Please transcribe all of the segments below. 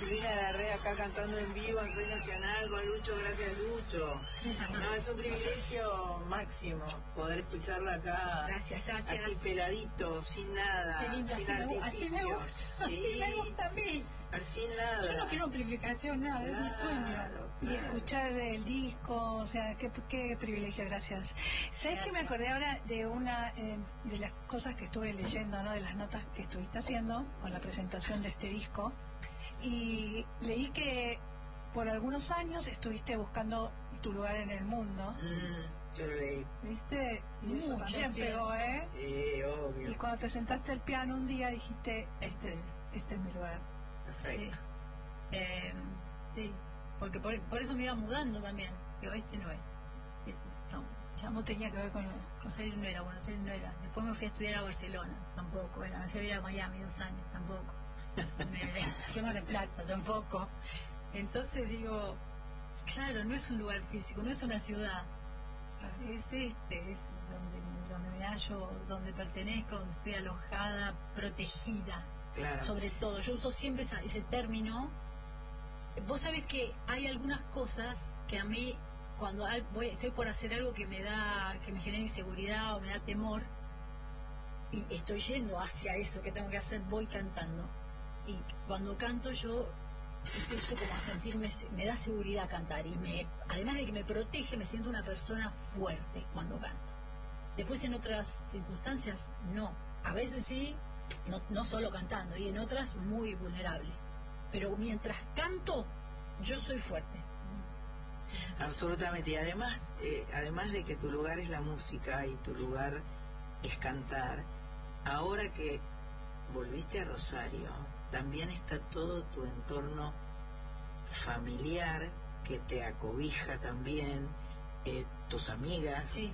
Silvina Larrea acá cantando en vivo en Soy Nacional con Lucho, gracias Lucho. No, es un privilegio máximo poder escucharla acá. Gracias. Así peladito, sin nada, Qué lindo, sin artificios. Así me gusta a mí. Sin nada. Yo no quiero amplificación, nada, es mi sueño. Y escuchar el disco, o sea, qué privilegio, gracias. ¿Sabes que me acordé ahora de una de las cosas que estuve leyendo, ¿no? De las notas que estuviste haciendo con la presentación de este disco? Y leí que por algunos años estuviste buscando tu lugar en el mundo. Yo lo leí. ¿Viste? Y eso Mucho también pegó, ¿eh? Sí, obvio. Y cuando te sentaste al piano un día dijiste, este es mi lugar. Perfecto. Sí, porque por eso me iba mudando también. Digo, no es. No, Ya no tenía que ver con... Buenos Aires no era. Después me fui a estudiar a Barcelona, tampoco. Bueno, me fui a vivir a Miami 2 años, tampoco. Me fui a Mar del Plata, tampoco. Entonces digo, claro, no es un lugar físico, no es una ciudad. Es es donde me hallo, donde pertenezco, donde estoy alojada, protegida. Claro. Sobre todo, yo uso siempre ese término. Vos sabés que hay algunas cosas que a mí, cuando estoy por hacer algo que me genera inseguridad o me da temor, y estoy yendo hacia eso que tengo que hacer, voy cantando. Y cuando canto yo empiezo como a sentirme, me da seguridad cantar, y además de que me protege, me siento una persona fuerte cuando canto. Después en otras circunstancias no, a veces sí, no solo cantando, y en otras muy vulnerable, pero mientras canto yo soy fuerte. Absolutamente. Y además de que tu lugar es la música y tu lugar es cantar, ahora que volviste a Rosario, también está todo tu entorno familiar que te acobija también, tus amigas, Sí.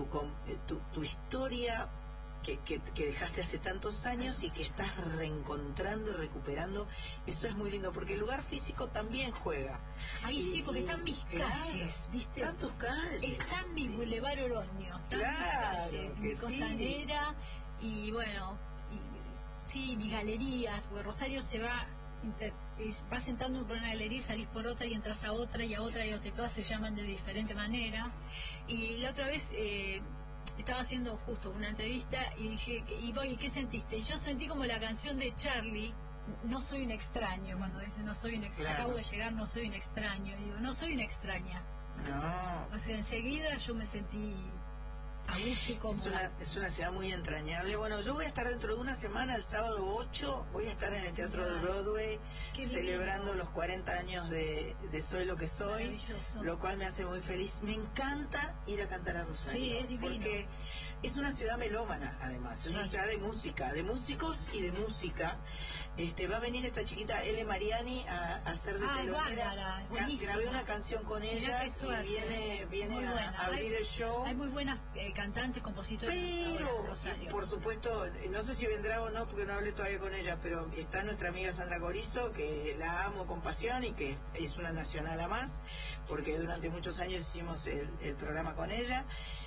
tu historia que dejaste hace tantos años y que estás reencontrando y recuperando. Eso es muy lindo, porque el lugar físico también juega. Ahí sí, porque están mis calles, ¿viste? Están tus calles. Está mi Boulevard Oroño, están Claro, mis calles, que mi sí. Costanera, y bueno, sí, mis galerías, porque Rosario se va vas entrando por una galería y salís por otra y entras a otra y a otra y a otra, y todas se llaman de diferente manera. Y la otra vez estaba haciendo justo una entrevista y dije, ¿y qué sentiste? Y yo sentí como la canción de Charlie, no soy un extraño, cuando dice no soy un extraño, Claro. acabo de llegar, no soy un extraño, y digo, no soy una extraña. No. O sea, enseguida yo me sentí a gusto y cómoda. Es una ciudad muy entrañable. Bueno, yo voy a estar dentro de una semana, el sábado 8, voy a estar en el Teatro de Broadway, Qué celebrando divino. los 40 años de Soy lo que soy, Maravilloso. lo cual me hace muy feliz. Me encanta ir a cantar a Rosario. Sí, es divino. Porque es una ciudad melómana, además. Es Sí. una ciudad de música, de músicos y de música. Va a venir esta chiquita Ele Mariani a hacer de telonera. bárbara, buenísima. Grabé una canción con Mirá ella qué y suerte. viene Muy buena. a abrir el show. Hay muy buenas cantantes, compositores. Pero, ahora en Rosario. por supuesto, no sé si vendrá o no, porque no hablé todavía con ella, pero está nuestra amiga Sandra Corizo, que la amo con pasión y que es una nacional a más, porque durante muchos años hicimos el programa con ella.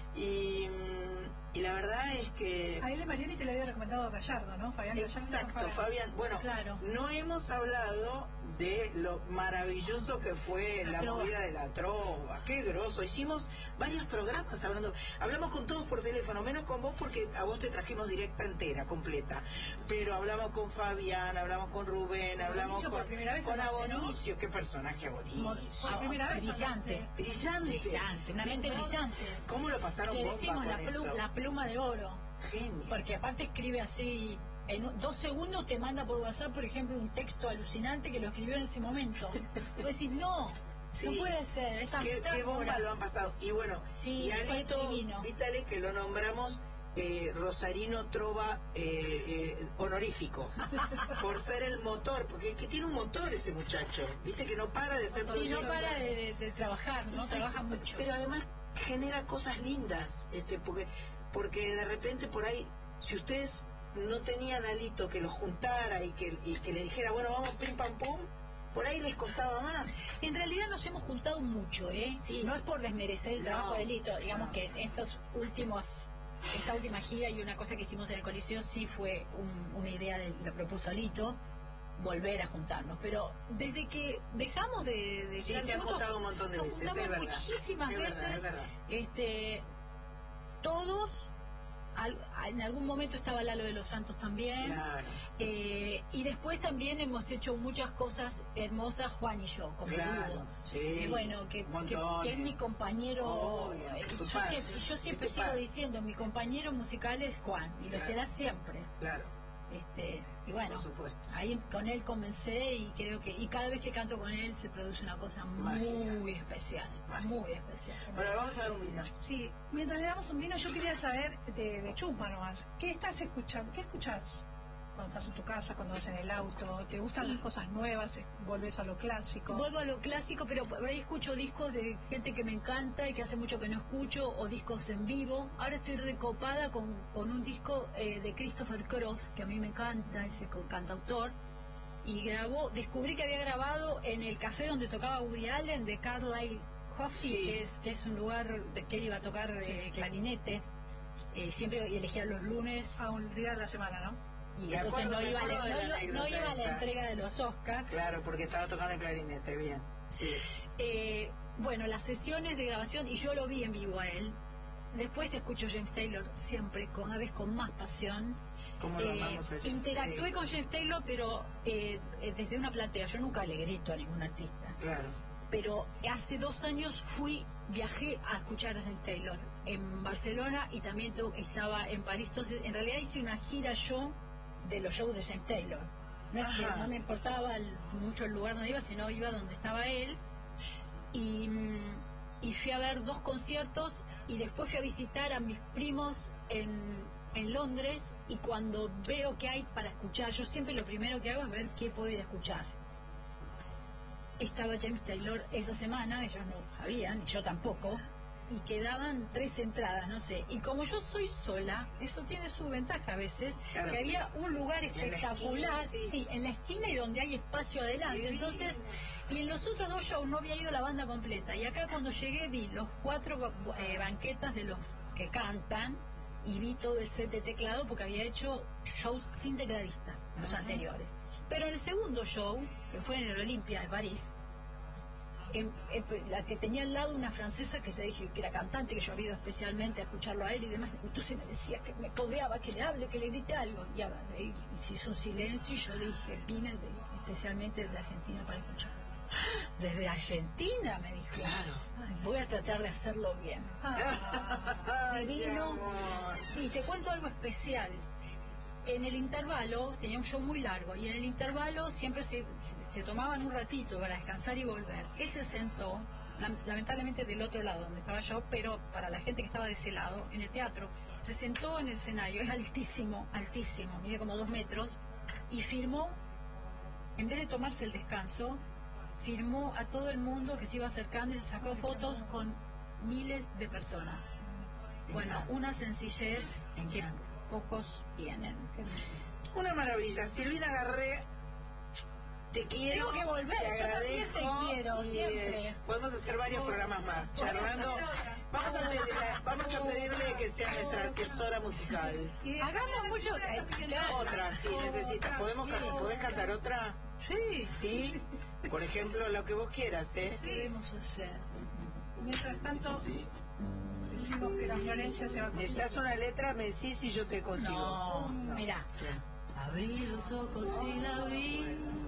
Y la verdad es que... A él Mariani te le había recomendado Gallardo, ¿no? Fabián Gallardo. Exacto, Fabián. Bueno, Claro. no hemos hablado de lo maravilloso que fue la trova. movida de la trova. Qué groso. Hicimos varios programas hablamos con todos por teléfono, menos con vos porque a vos te trajimos directa entera, completa. Pero hablamos con Fabián, hablamos con Rubén, hablamos Abonicio por primera vez, con ¿no? Abonicio. Qué personaje Abonicio. Por primera vez. Brillante. Brillante. Una mente brillante. ¿Cómo lo pasaron Le bomba decimos con eso? la pluma de oro. Genio. Porque aparte escribe así, en 2 segundos te manda por WhatsApp, por ejemplo, un texto alucinante que lo escribió en ese momento. Y vos decís, no Sí. puede ser, esta ¿Qué metáfora. bomba lo han pasado? Y bueno, Sí, y fue Alito divino. Vitale, que lo nombramos Rosarino Trova honorífico, por ser el motor, porque es que tiene un motor ese muchacho, viste que no para de hacer Sí, no producción. para de trabajar, no trabaja mucho. Pero además genera cosas lindas, porque de repente por ahí, si ustedes no tenían a Alito que los juntara y que le dijera, bueno, vamos pim pam pum, por ahí les costaba más. En realidad nos hemos juntado mucho, Sí. No es por desmerecer el trabajo No, de Lito, digamos no. que esta última gira y una cosa que hicimos en el Coliseo sí fue una idea lo propuso Lito, volver a juntarnos, pero desde que dejamos de Sí, estar se han juntos, juntado un montón de nos veces, es juntamos verdad. muchísimas Es verdad, veces, es verdad. Todos, en algún momento estaba Lalo de los Santos también, Claro. y después también hemos hecho muchas cosas hermosas, Juan y yo, como Claro, dúo. sí, Bueno, que es mi compañero, Obvio, yo siempre tu sigo padre. diciendo, mi compañero musical es Juan, y lo Claro. será siempre. Claro, Y bueno, por supuesto. ahí con él comencé y creo que cada vez que canto con él se produce una cosa Mágica. muy especial, Mágica. muy especial. Bueno, vamos a dar un vino. Sí, mientras le damos un vino, yo quería saber de Chusma nomás. ¿Qué estás escuchando? ¿Qué escuchás cuando estás en tu casa, cuando vas en el auto? ¿Te gustan las cosas nuevas? ¿Volvés a lo clásico? Vuelvo a lo clásico, pero por ahí escucho discos de gente que me encanta y que hace mucho que no escucho, o discos en vivo. Ahora estoy recopada con un disco de Christopher Cross, que a mí me encanta, ese cantautor, y descubrí que había grabado en el café donde tocaba Woody Allen, de Carlisle Coffee, Sí. que es un lugar que él iba a tocar clarinete, siempre elegía los lunes. A un día de la semana, ¿no? Y Me entonces acuerdo, no me iba, acuerdo de la no anécdota iba a la esa. entrega de los Oscars. Claro, porque estaba tocando el clarinete, bien. Sí. Bueno, las sesiones de grabación, y yo lo vi en vivo a él. Después escucho James Taylor siempre, cada vez con más pasión. ¿Cómo lo amamos a James Interactué Taylor? con James Taylor, pero desde una platea. Yo nunca le grito a ningún artista. Claro. Pero hace 2 años viajé a escuchar a James Taylor en Barcelona y también estaba en París. Entonces, en realidad hice una gira yo de los shows de James Taylor. No es que Ajá. no me importaba mucho el lugar donde iba, sino iba donde estaba él. Y fui a ver 2 conciertos y después fui a visitar a mis primos en Londres, y cuando veo que hay para escuchar, yo siempre lo primero que hago es ver qué puedo ir a escuchar. Estaba James Taylor esa semana, ellos no sabían, y yo tampoco, y quedaban 3 entradas, no sé. Y como yo soy sola, eso tiene su ventaja a veces, Claro. que había un lugar espectacular, esquina, sí, en la esquina y donde hay espacio adelante. Entonces, y en los otros 2 shows no había ido la banda completa. Y acá cuando llegué vi los 4 banquetas de los que cantan, y vi todo el set de teclado porque había hecho shows sin tecladista, los anteriores. Pero en el segundo show, que fue en el Olimpia de París, la que tenía al lado una francesa que te dije que era cantante, que yo había ido especialmente a escucharlo a él y demás, entonces me decía que me codeaba, que le hable, que le grite algo, y se hizo un silencio y yo le dije, vine especialmente de Argentina para escuchar. ¿Desde Argentina? Me dijo. Claro. Voy a tratar de hacerlo bien. Ay, qué Divino. amor. Y te cuento algo especial. En el intervalo, tenía un show muy largo, y en el intervalo siempre se tomaban un ratito para descansar y volver. Él se sentó, lamentablemente del otro lado donde estaba yo, pero para la gente que estaba de ese lado, en el teatro, se sentó en el escenario, es altísimo, altísimo, mide como 2 metros, y firmó, en vez de tomarse el descanso, firmó a todo el mundo que se iba acercando y se sacó fotos con miles de personas. Bueno, una sencillez que pocos tienen. Una maravilla. Silvina Garré, te quiero. Tengo que volver, te yo también agradezco. te quiero, y, siempre. podemos hacer varios programas más, charlando. Vamos a pedirle que sea nuestra asesora musical. Hagamos mucho. Otra, si necesitas. ¿Podés cantar otra? Sí, ¿Sí? Por ejemplo, lo que vos quieras, ¿eh? ¿qué debemos hacer? Mientras tanto, decimos que la Florencia se va a Necesitas una letra, me decís y yo te consigo. No, mira. Abrí los ojos y la vi